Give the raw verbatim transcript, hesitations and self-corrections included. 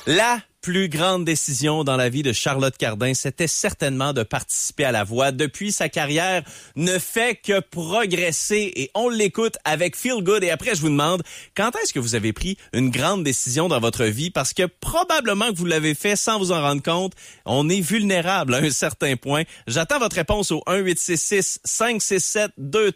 La plus grande décision dans la vie de Charlotte Cardin, c'était certainement de participer à La Voix. Depuis, sa carrière ne fait que progresser et on l'écoute avec Feel Good. Et après, je vous demande, quand est-ce que vous avez pris une grande décision dans votre vie? Parce que probablement que vous l'avez fait sans vous en rendre compte. On est vulnérable à un certain point. J'attends votre réponse au un huit six six cinq six sept deux